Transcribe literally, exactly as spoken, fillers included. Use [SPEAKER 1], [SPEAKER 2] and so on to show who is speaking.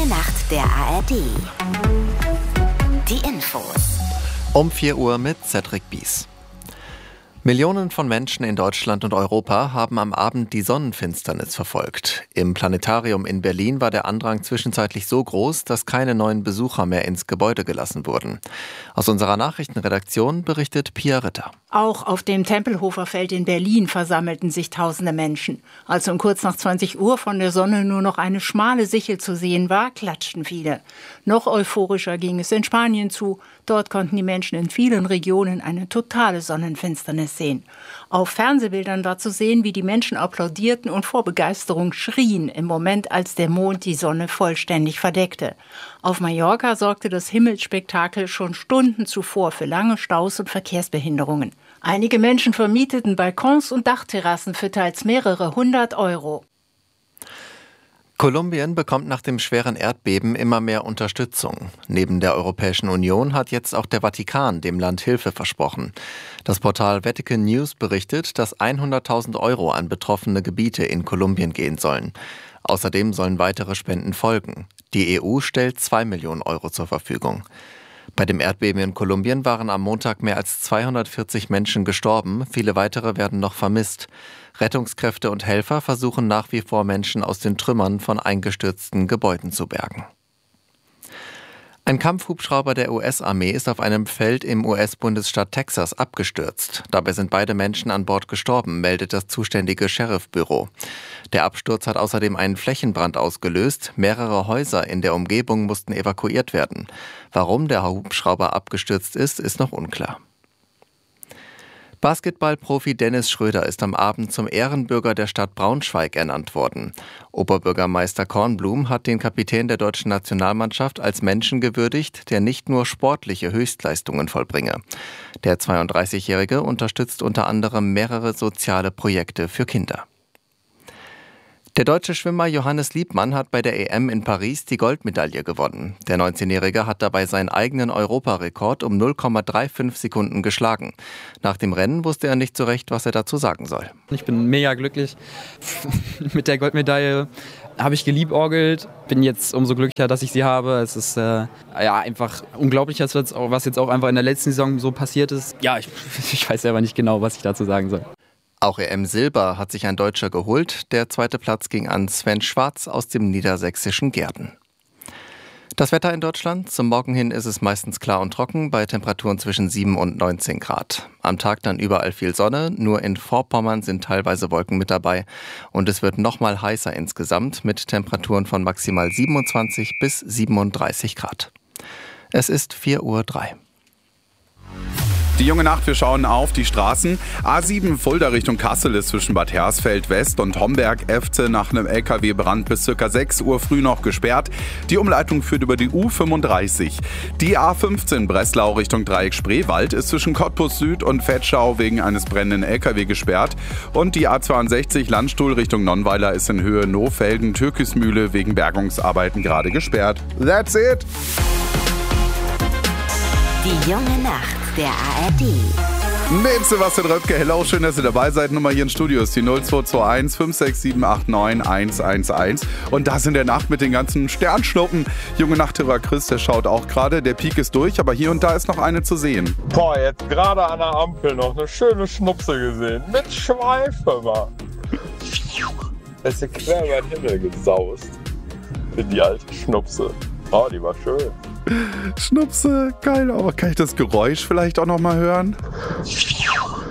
[SPEAKER 1] junge Nacht der A R D. Die Infos.
[SPEAKER 2] Um vier Uhr mit Cedric Bies. Millionen von Menschen in Deutschland und Europa haben am Abend die Sonnenfinsternis verfolgt. Im Planetarium in Berlin war der Andrang zwischenzeitlich so groß, dass keine neuen Besucher mehr ins Gebäude gelassen wurden. Aus unserer Nachrichtenredaktion berichtet Pia Ritter.
[SPEAKER 3] Auch auf dem Tempelhofer Feld in Berlin versammelten sich tausende Menschen. Als um kurz nach zwanzig Uhr von der Sonne nur noch eine schmale Sichel zu sehen war, klatschten viele. Noch euphorischer ging es in Spanien zu. Dort konnten die Menschen in vielen Regionen eine totale Sonnenfinsternis sehen. Auf Fernsehbildern war zu sehen, wie die Menschen applaudierten und vor Begeisterung schrien im Moment, als der Mond die Sonne vollständig verdeckte. Auf Mallorca sorgte das Himmelsspektakel schon Stunden zuvor für lange Staus und Verkehrsbehinderungen. Einige Menschen vermieteten Balkons und Dachterrassen für teils mehrere hundert Euro.
[SPEAKER 2] Kolumbien bekommt nach dem schweren Erdbeben immer mehr Unterstützung. Neben der Europäischen Union hat jetzt auch der Vatikan dem Land Hilfe versprochen. Das Portal Vatican News berichtet, dass hunderttausend Euro an betroffene Gebiete in Kolumbien gehen sollen. Außerdem sollen weitere Spenden folgen. Die E U stellt zwei Millionen Euro zur Verfügung. Bei dem Erdbeben in Kolumbien waren am Montag mehr als zweihundertvierzig Menschen gestorben, viele weitere werden noch vermisst. Rettungskräfte und Helfer versuchen nach wie vor Menschen aus den Trümmern von eingestürzten Gebäuden zu bergen. Ein Kampfhubschrauber der U S-Armee ist auf einem Feld im U S-Bundesstaat Texas abgestürzt. Dabei sind beide Menschen an Bord gestorben, meldet das zuständige Sheriffbüro. Der Absturz hat außerdem einen Flächenbrand ausgelöst. Mehrere Häuser in der Umgebung mussten evakuiert werden. Warum der Hubschrauber abgestürzt ist, ist noch unklar. Basketballprofi Dennis Schröder ist am Abend zum Ehrenbürger der Stadt Braunschweig ernannt worden. Oberbürgermeister Kornblum hat den Kapitän der deutschen Nationalmannschaft als Menschen gewürdigt, der nicht nur sportliche Höchstleistungen vollbringe. Der zweiunddreißigjährige unterstützt unter anderem mehrere soziale Projekte für Kinder. Der deutsche Schwimmer Johannes Liebmann hat bei der E M in Paris die Goldmedaille gewonnen. Der neunzehnjährige hat dabei seinen eigenen Europarekord um null Komma fünfunddreißig Sekunden geschlagen. Nach dem Rennen wusste er nicht so recht, was er dazu sagen soll.
[SPEAKER 4] Ich bin mega glücklich mit der Goldmedaille. Habe ich geliebäugelt, bin jetzt umso glücklicher, dass ich sie habe. Es ist äh, ja einfach unglaublich, was jetzt auch einfach in der letzten Saison so passiert ist. Ja, ich, ich weiß selber nicht genau, was ich dazu sagen soll.
[SPEAKER 2] Auch E M-Silber hat sich ein Deutscher geholt. Der zweite Platz ging an Sven Schwarz aus dem niedersächsischen Gärten. Das Wetter in Deutschland. Zum Morgen hin ist es meistens klar und trocken bei Temperaturen zwischen sieben und neunzehn Grad. Am Tag dann überall viel Sonne, nur in Vorpommern sind teilweise Wolken mit dabei. Und es wird noch mal heißer insgesamt mit Temperaturen von maximal siebenundzwanzig bis siebenunddreißig Grad. Es ist vier Uhr drei.
[SPEAKER 5] Die junge Nacht, wir schauen auf die Straßen. A sieben Fulda Richtung Kassel ist zwischen Bad Hersfeld West und Homberg-Efte nach einem L K W-Brand bis ca. sechs Uhr früh noch gesperrt. Die Umleitung führt über die U fünfunddreißig. Die A fünfzehn Breslau Richtung Dreieck Spreewald ist zwischen Cottbus Süd und Vetschau wegen eines brennenden L K W gesperrt. Und die A zweiundsechzig Landstuhl Richtung Nonnweiler ist in Höhe Nohfelden-Türkismühle wegen Bergungsarbeiten gerade gesperrt. That's it!
[SPEAKER 1] Die junge Nacht der A R D.
[SPEAKER 5] Mit Sebastian Röpke, hello, schön, dass ihr dabei seid. Nummer hier im Studio ist die null zwei zwei eins fünf sechs sieben acht neun eins eins eins. Und das in der Nacht mit den ganzen Sternschnuppen. Junge Nachthörer Chris, der schaut auch gerade. Der Peak ist durch, aber hier und da ist noch eine zu sehen.
[SPEAKER 6] Boah, jetzt gerade an der Ampel noch eine schöne Schnupse gesehen. Mit Schweife war. Es ist quer über den Himmel gesaust. Für die alte Schnupse. Oh, die war schön.
[SPEAKER 5] Schnupse, geil, aber kann ich das Geräusch vielleicht auch noch mal hören?